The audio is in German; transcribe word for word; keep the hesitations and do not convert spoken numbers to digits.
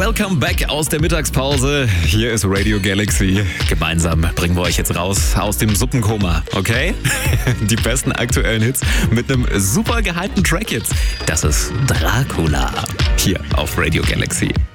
Welcome back aus der Mittagspause. Hier ist Radio Galaxy. Gemeinsam bringen wir euch jetzt raus aus dem Suppenkoma, okay? Die besten aktuellen Hits mit einem super gehypten Track jetzt. Das ist Dracula hier auf Radio Galaxy.